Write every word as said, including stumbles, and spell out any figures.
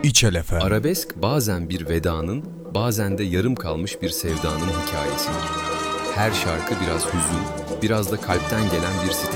İçel Efe. Arabesk bazen bir vedanın, bazen de yarım kalmış bir sevdanın hikayesidir. Her şarkı biraz hüzün, biraz da kalpten gelen bir sitem.